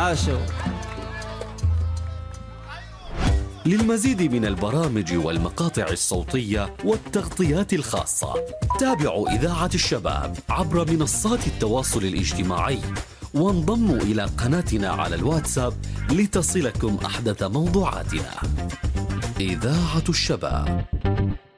عاشوا. للمزيد من البرامج والمقاطع الصوتية والتغطيات الخاصة تابعوا إذاعة الشباب عبر منصات التواصل الاجتماعي، وانضموا إلى قناتنا على الواتساب لتصلكم أحدث موضوعاتنا. إذاعة الشباب.